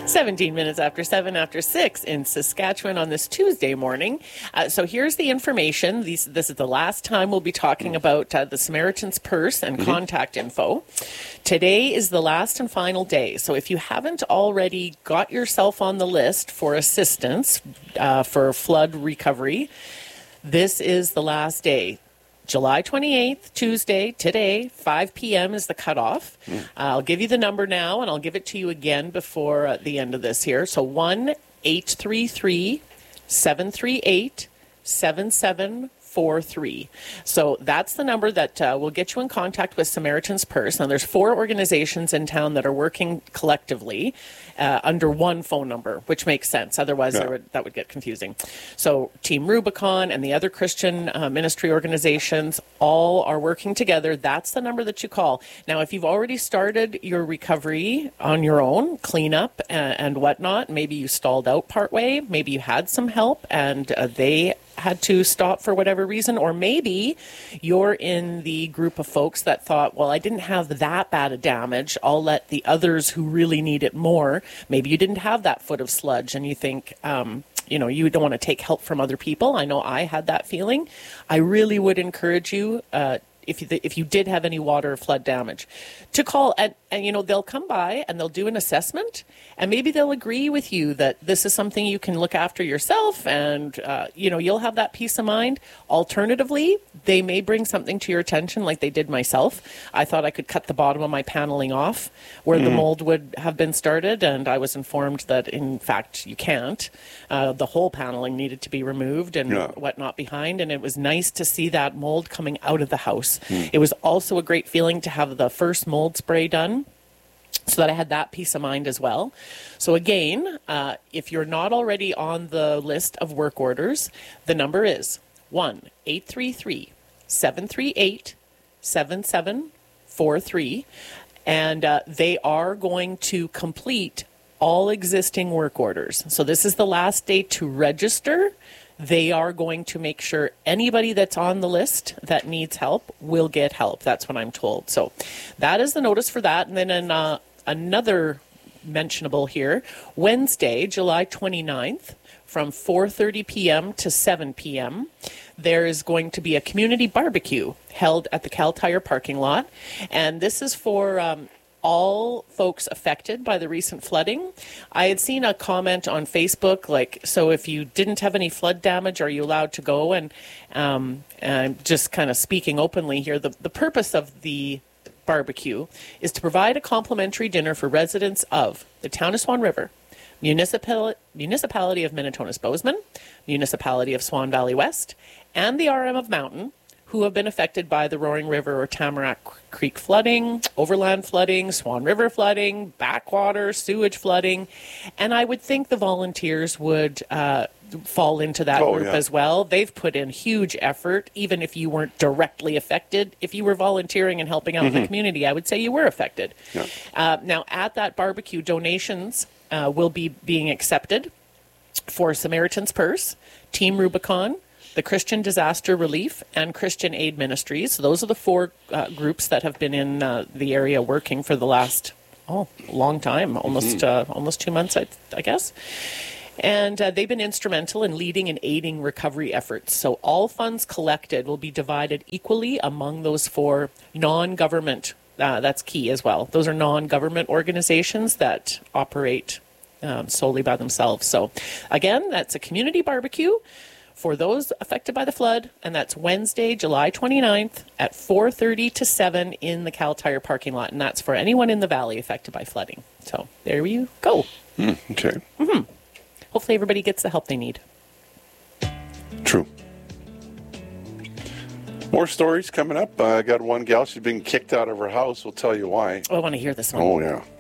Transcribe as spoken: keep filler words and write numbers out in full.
seventeen minutes after seven after six in Saskatchewan on this Tuesday morning. Uh, so here's the information. These, this is the last time we'll be talking about uh, the Samaritan's Purse and mm-hmm. contact info. Today is the last and final day. So if you haven't already got yourself on the list for assistance uh, for flood recovery, this is the last day. July twenty-eighth, Tuesday, today, five p.m. is the cutoff. Mm. Uh, I'll give you the number now, and I'll give it to you again before uh, the end of this here. So one eight three three, seven three eight, seven seven four three. So that's the number that uh, will get you in contact with Samaritan's Purse. Now, there's four organizations in town that are working collectively uh, under one phone number, which makes sense. Otherwise, yeah. would, that would get confusing. So Team Rubicon and the other Christian uh, ministry organizations all are working together. That's the number that you call. Now, if you've already started your recovery on your own, cleanup and, and whatnot, maybe you stalled out partway, maybe you had some help and uh, they had to stop for whatever reason, or maybe you're in the group of folks that thought, well, I didn't have that bad a damage. I'll let the others who really need it more. Maybe you didn't have that foot of sludge and you think, um, you know, you don't want to take help from other people. I know I had that feeling. I really would encourage you, uh, if you, if you did have any water or flood damage, to call and, and, you know, they'll come by and they'll do an assessment and maybe they'll agree with you that this is something you can look after yourself and, uh, you know, you'll have that peace of mind. Alternatively, they may bring something to your attention like they did myself. I thought I could cut the bottom of my paneling off where mm. the mold would have been started, and I was informed that, in fact, you can't. Uh, the whole paneling needed to be removed and yeah. whatnot behind, and it was nice to see that mold coming out of the house. Mm. It was also a great feeling to have the first mold spray done, so that I had that peace of mind as well. So again, uh, if you're not already on the list of work orders, the number is one eight three three, seven three eight, seven seven four three, and uh, they are going to complete all existing work orders. So this is the last day to register. They are going to make sure anybody that's on the list that needs help will get help. That's what I'm told. So that is the notice for that. And then in, uh, another mentionable here, Wednesday, July twenty-ninth, from four thirty p.m. to seven p.m., there is going to be a community barbecue held at the Cal Tire parking lot. And this is for um, all folks affected by the recent flooding. I had seen a comment on Facebook, like, so if you didn't have any flood damage, are you allowed to go? And um, I'm just kind of speaking openly here. The, the purpose of the barbecue is to provide a complimentary dinner for residents of the Town of Swan River, Municipal, Municipality of Minitonas-Bozeman, Municipality of Swan Valley West, and the R M of Mountain, who have been affected by the Roaring River or Tamarack Creek flooding, overland flooding, Swan River flooding, backwater, sewage flooding. And I would think the volunteers would uh, fall into that oh, group yeah. as well. They've put in huge effort, even if you weren't directly affected. If you were volunteering and helping out mm-hmm. the community, I would say you were affected. Yeah. Uh, now, at that barbecue, donations uh, will be being accepted for Samaritan's Purse, Team Rubicon, the Christian Disaster Relief, and Christian Aid Ministries. So those are the four uh, groups that have been in uh, the area working for the last oh long time, almost mm-hmm. uh, almost two months, I, I guess. And uh, they've been instrumental in leading and aiding recovery efforts. So all funds collected will be divided equally among those four non-government. Uh, that's key as well. Those are non-government organizations that operate um, solely by themselves. So again, that's a community barbecue for those affected by the flood, and that's Wednesday, July twenty-ninth at four thirty to seven in the Cal Tire parking lot, and that's for anyone in the valley affected by flooding. So there you go. Mm, okay. Mm-hmm. Hopefully everybody gets the help they need. True. More stories coming up. I uh, got one gal, she's been kicked out of her house. We'll tell you why. Oh, I want to hear this one. Oh, yeah.